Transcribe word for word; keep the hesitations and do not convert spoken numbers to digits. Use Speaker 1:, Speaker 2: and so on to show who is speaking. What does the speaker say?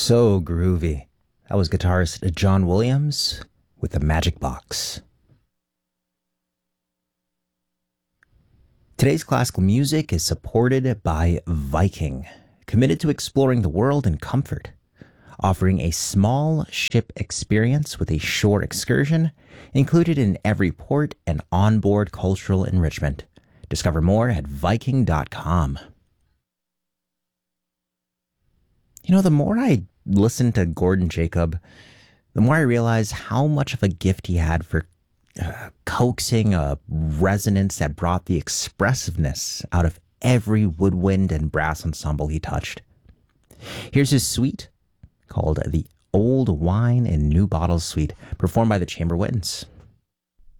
Speaker 1: So groovy. That was guitarist John Williams with the Magic Box. Today's classical music is supported by Viking, committed to exploring the world in comfort, offering a small ship experience with a shore excursion included in every port and onboard cultural enrichment. Discover more at viking dot com. You know, the more I listen to Gordon Jacob, the more I realize how much of a gift he had for uh, coaxing a resonance that brought the expressiveness out of every woodwind and brass ensemble he touched. Here's his suite called the Old Wine in New Bottles Suite, performed by the Chamber Winds.